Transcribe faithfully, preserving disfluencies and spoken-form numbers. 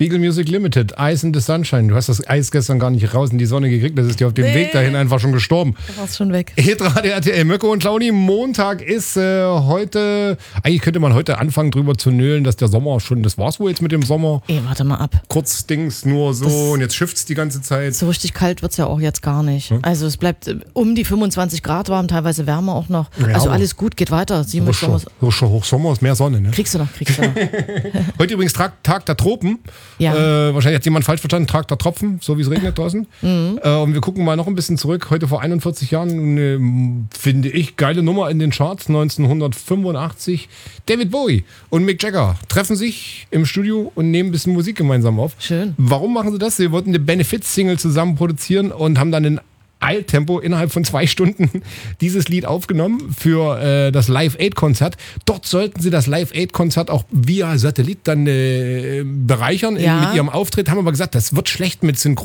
Beagle Music Limited, Ice in the Sunshine. Du hast das Eis gestern gar nicht raus in die Sonne gekriegt. Das ist dir auf dem nee. Weg dahin einfach schon gestorben. Da war's schon weg. Hitradio R T L, Mirko und Claudi. Montag ist äh, heute, eigentlich könnte man heute anfangen drüber zu nölen, dass der Sommer schon, das war's wohl jetzt mit dem Sommer. Ey, warte mal ab. Kurz Dings nur so das und jetzt schifft's die ganze Zeit. So richtig kalt wird's ja auch jetzt gar nicht. Hm? Also es bleibt um die fünfundzwanzig Grad warm, teilweise wärmer auch noch. Ja, also alles gut, geht weiter. Sie Hochsommer, Hochsommer ist mehr Sonne, ne? Kriegst du noch, kriegst du noch. Heute übrigens Tag, Tag der Tropen. Ja. Äh, wahrscheinlich hat jemand falsch verstanden. Tag der Tropfen, so wie es regnet draußen. Mhm. Äh, und wir gucken mal noch ein bisschen zurück. Heute vor einundvierzig Jahren eine, finde ich, geile Nummer in den Charts. neunzehnhundertfünfundachtzig. David Bowie und Mick Jagger treffen sich im Studio und nehmen ein bisschen Musik gemeinsam auf. Schön. Warum machen sie das? Sie wollten eine Benefits-Single zusammen produzieren und haben dann in Eiltempo innerhalb von zwei Stunden dieses Lied aufgenommen für äh, das Live-Aid-Konzert. Dort sollten sie das Live-Aid-Konzert auch via Satellit dann äh, bereichern ja. in, mit ihrem Auftritt. Haben aber gesagt, das wird schlecht mit Synchron.